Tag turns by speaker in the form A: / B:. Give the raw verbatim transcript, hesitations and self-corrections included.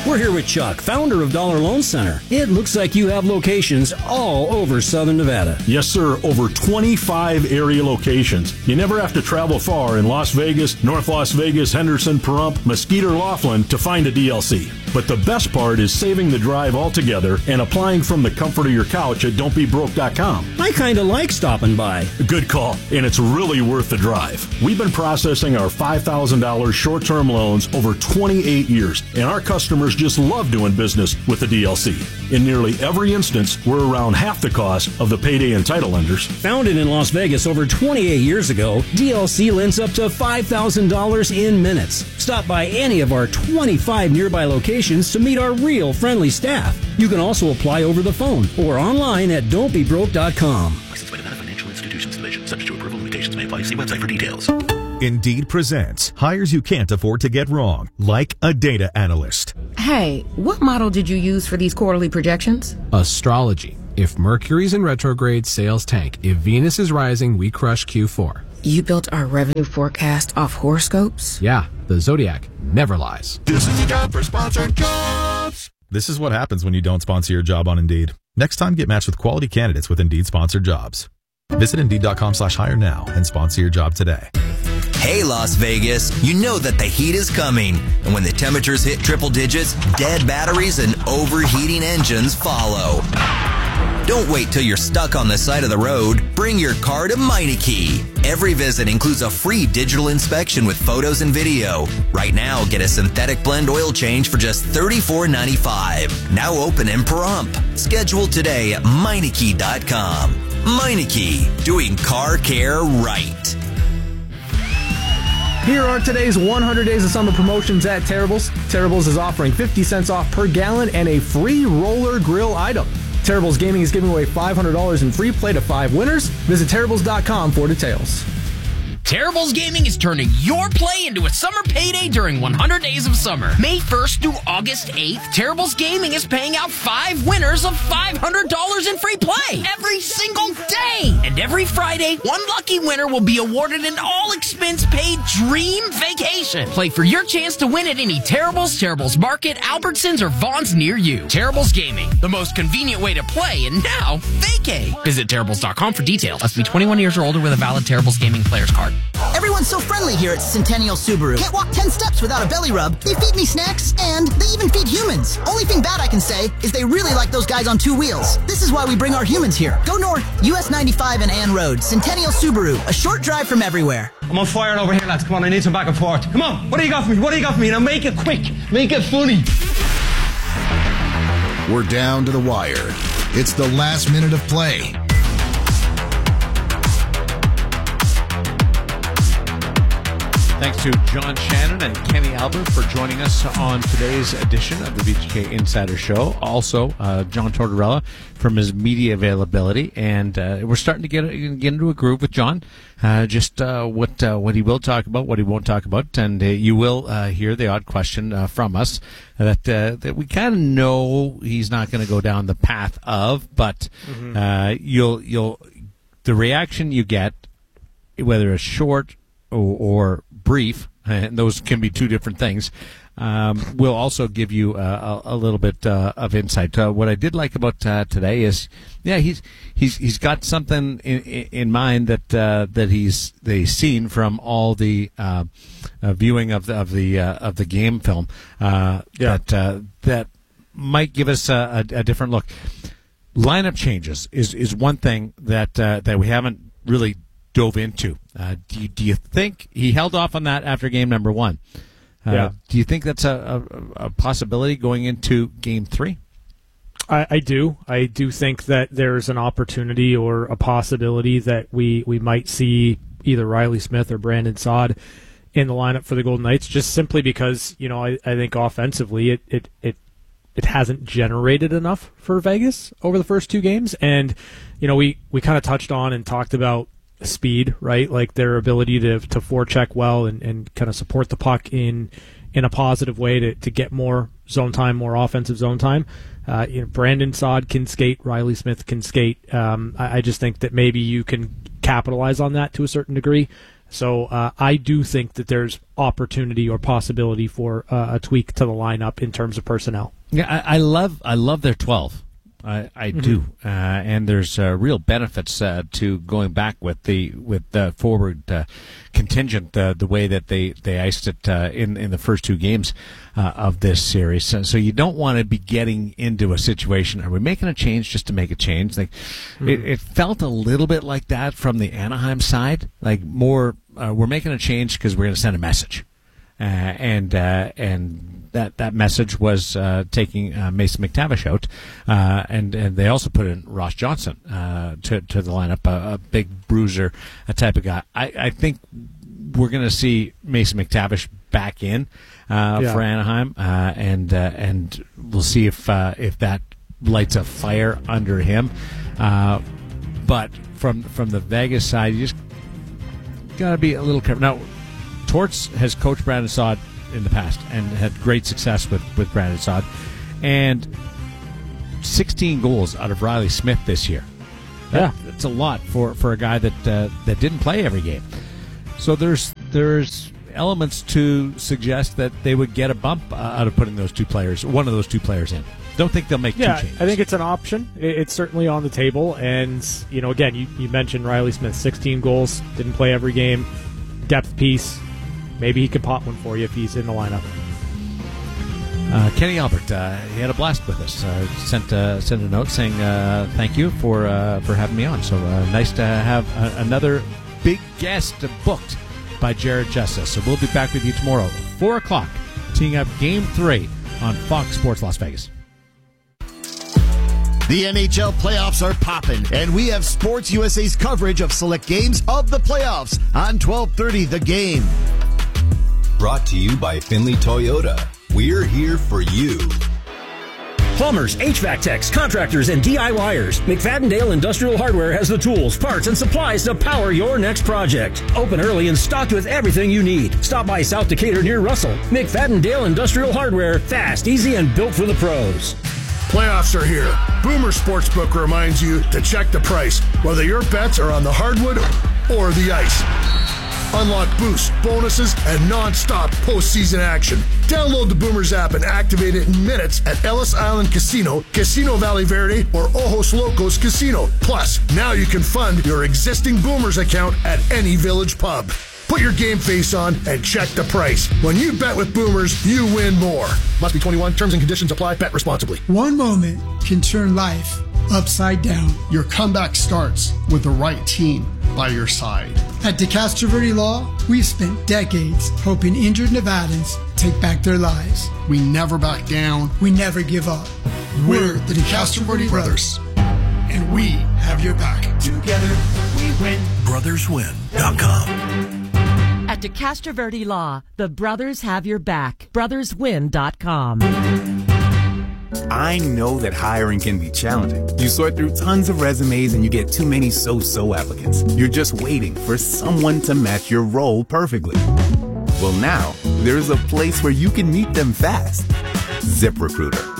A: We're here with Chuck, founder of Dollar Loan Center. It looks like you have locations all over Southern Nevada.
B: Yes, sir. Over twenty-five area locations. You never have to travel far in Las Vegas, North Las Vegas, Henderson, Pahrump, Mesquite, or Laughlin to find a D L C. But the best part is saving the drive altogether and applying from the comfort of your couch at don't be broke dot com.
A: I kind of like stopping by.
B: Good call, and it's really worth the drive. We've been processing our five thousand dollars short-term loans over twenty-eight years, and our customers just love doing business with the D L C. In nearly every instance, we're around half the cost of the payday and title lenders.
A: Founded in Las Vegas over twenty-eight years ago, D L C lends up to five thousand dollars in minutes. Stop by any of our twenty-five nearby locations to meet our real friendly staff. You can also apply over the phone or online at don't be broke dot com.
C: Licensed by Nevada Financial Institutions Division. Subject to approval. Limitations may apply. See website for details.
D: Indeed presents hires you can't afford to get wrong, like a data analyst.
E: Hey, what model did you use for these quarterly projections?
F: Astrology. If Mercury's in retrograde, sales tank. If Venus is rising, we crush Q four.
E: You built our revenue forecast off horoscopes?
F: Yeah, the Zodiac never lies.
G: This is the job for sponsored jobs.
H: This is what happens when you don't sponsor your job on Indeed. Next time, get matched with quality candidates with Indeed sponsored jobs. Visit Indeed.com slash hire now and sponsor your job today.
I: Hey, Las Vegas, you know that the heat is coming. And when the temperatures hit triple digits, dead batteries and overheating engines follow. Don't wait till you're stuck on the side of the road. Bring your car to Meineke. Every visit includes a free digital inspection with photos and video. Right now, get a synthetic blend oil change for just thirty-four ninety-five. Now open in Pahrump. Schedule today at Meineke dot com. Meineke, doing car care right.
J: Here are today's one hundred Days of Summer promotions at Terrible's. Terrible's is offering fifty cents off per gallon and a free roller grill item. Terrible's Gaming is giving away five hundred dollars in free play to five winners. Visit Terrible's dot com for details.
K: Terrible's Gaming is turning your play into a summer payday during one hundred Days of Summer. May first through August eighth, Terrible's Gaming is paying out five winners of five hundred dollars in free play every single day. And every Friday, one lucky winner will be awarded an all-expense-paid dream vacation. Play for your chance to win at any Terrible's, Terrible's Market, Albertsons, or Vaughn's near you. Terrible's Gaming, the most convenient way to play and now vacate. Visit Terrible's dot com for details. Must be twenty-one years or older with a valid Terrible's Gaming player's card.
L: Everyone's so friendly here at Centennial Subaru. Can't walk ten steps without a belly rub. They feed me snacks, and they even feed humans. Only thing bad I can say is they really like those guys on two wheels. This is why we bring our humans here. Go north, U S ninety-five and Ann Road. Centennial Subaru, a short drive from everywhere.
M: I'm on fire over here, lads. Come on, I need some back and forth. Come on, what do you got for me? What do you got for me? Now make it quick. Make it funny.
G: We're down to the wire. It's the last minute of play.
N: Thanks to John Shannon and Kenny Albert for joining us on today's edition of the V G K Insider Show. Also, uh, John Tortorella from his media availability. And uh, we're starting to get, get into a groove with John. Uh, just uh, what uh, what he will talk about, what he won't talk about. And uh, you will uh, hear the odd question uh, from us that uh, that we kind of know he's not going to go down the path of. But mm-hmm. uh, you'll you'll the reaction you get, whether it's short or, or brief, and those can be two different things, um, will also give you uh, a, a little bit uh, of insight. Uh, what I did like about uh, today is, yeah, he's he's he's got something in, in mind that uh, that he's that he's seen from all the uh, uh, viewing of the of the uh, of the game film uh,
J: yeah.
N: that uh, that might give us a, a, a different look. Lineup changes is is one thing that uh, that we haven't really dove into. Uh, do, you, do you think he held off on that after game number one? Uh,
J: yeah.
N: Do you think that's a, a, a possibility going into game three?
J: I, I do. I do think that there's an opportunity or a possibility that we, we might see either Riley Smith or Brandon Saad in the lineup for the Golden Knights, just simply because, you know, I, I think offensively it, it, it it hasn't generated enough for Vegas over the first two games. And, you know, we, we kind of touched on and talked about speed, right? Like their ability to to forecheck well and, and kind of support the puck in in a positive way to, to get more zone time, more offensive zone time. Uh, you know, Brandon Saad can skate, Riley Smith can skate. Um, I, I just think that maybe you can capitalize on that to a certain degree. So uh, I do think that there's opportunity or possibility for uh, a tweak to the lineup in terms of personnel.
N: Yeah, I, I love I love their twelve. I, I mm-hmm. do, uh, and there's uh, real benefits uh, to going back with the with the forward uh, contingent, uh, the way that they, they iced it uh, in in the first two games uh, of this series. So, so you don't want to be getting into a situation. Are we making a change just to make a change? Like mm-hmm. it, it felt a little bit like that from the Anaheim side. Like more, uh, we're making a change because we're going to send a message, uh, and uh, and. That that message was uh, taking uh, Mason McTavish out, uh, and and they also put in Ross Johnson uh, to to the lineup, a, a big bruiser, a type of guy. I, I think we're going to see Mason McTavish back in uh, yeah. for Anaheim, uh, and uh, and we'll see if uh, if that lights a fire under him. Uh, but from from the Vegas side, you just got to be a little careful. Now, Torts has coached Brandon Saad in the past and had great success with, with Brandon Saad, and sixteen goals out of Riley Smith this year. That, yeah, that's a lot for, for a guy that uh, that didn't play every game. So there's there's elements to suggest that they would get a bump uh, out of putting those two players, one of those two players in. Don't think they'll make
J: yeah,
N: two changes.
J: I think it's an option. It's certainly on the table, and you know, again, you, you mentioned Riley Smith, sixteen goals, didn't play every game, depth piece. Maybe he could pop one for you if he's in the lineup.
N: Uh, Kenny Albert, uh, he had a blast with us. Uh, sent uh, sent a note saying uh, thank you for uh, for having me on. So uh, nice to have a- another big guest booked by Jared Justice. So we'll be back with you tomorrow, four o'clock, teeing up Game Three on Fox Sports Las Vegas.
G: The N H L playoffs are popping, and we have Sports U S A's coverage of select games of the playoffs on twelve thirty The Game.
O: Brought to you by Finley Toyota. We're here for you.
A: Plumbers, H V A C techs, contractors, and DIYers. McFadden-Dale Industrial Hardware has the tools, parts, and supplies to power your next project. Open early and stocked with everything you need. Stop by South Decatur near Russell. McFadden-Dale Industrial Hardware. Fast, easy, and built for the pros.
P: Playoffs are here. Boomer Sportsbook reminds you to check the price, whether your bets are on the hardwood or the ice. Unlock boosts, bonuses, and non-stop postseason action. Download the Boomers app and activate it in minutes at Ellis Island Casino, Casino Valley Verde, or Ojos Locos Casino. Plus, now you can fund your existing Boomers account at any Village pub. Put your game face on and check the price. When you bet with Boomers, you win more. Must be twenty-one. Terms and conditions apply. Bet responsibly.
Q: One moment can turn life upside down.
R: Your comeback starts with the right team by your side.
Q: At DeCastro Verde Law, we've spent decades helping injured Nevadans take back their lives.
R: We never back down.
Q: We never give up.
R: We're the DeCastro Verde Brothers, and we have your back.
S: Together, we win.
C: brothers win dot com.
T: At DeCastro Verde Law, the brothers have your back. brothers win dot com.
U: I know that hiring can be challenging. You sort through tons of resumes and you get too many so-so applicants. You're just waiting for someone to match your role perfectly. Well, now, there's a place where you can meet them fast. ZipRecruiter.